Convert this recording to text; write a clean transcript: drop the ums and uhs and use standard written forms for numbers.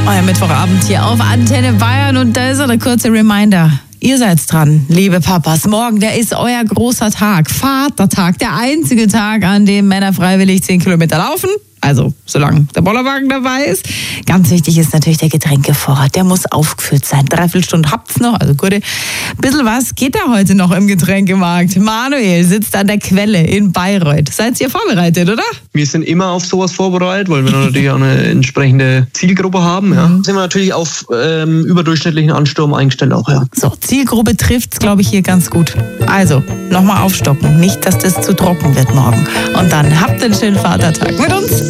Euer Mittwochabend hier auf Antenne Bayern und da ist eine kurze Reminder. Ihr seid dran, liebe Papas. Morgen, der ist euer großer Tag, Vatertag, der einzige Tag, an dem Männer freiwillig 10 Kilometer laufen. Also, solange der Bollerwagen dabei ist. Ganz wichtig ist natürlich der Getränkevorrat. Der muss aufgefüllt sein. 3/4 Stunde habt's noch, also gut. Bisschen was geht da heute noch im Getränkemarkt. Manuel sitzt an der Quelle in Bayreuth. Seid ihr vorbereitet, oder? Wir sind immer auf sowas vorbereitet, weil wir natürlich auch eine entsprechende Zielgruppe haben. Ja. Sind wir natürlich auf überdurchschnittlichen Ansturm eingestellt auch, ja. So, Zielgruppe trifft's, glaube ich, hier ganz gut. Also, nochmal aufstocken. Nicht, dass das zu trocken wird morgen. Und dann habt einen schönen Vatertag mit uns.